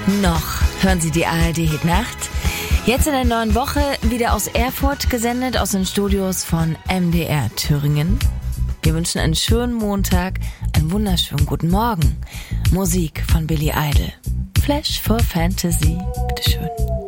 Noch hören Sie die ARD Hit Nacht. Jetzt in der neuen Woche wieder aus Erfurt gesendet, aus den Studios von MDR Thüringen. Wir wünschen einen schönen Montag, einen wunderschönen guten Morgen. Musik von Billy Idol. Flash for Fantasy. Bitteschön.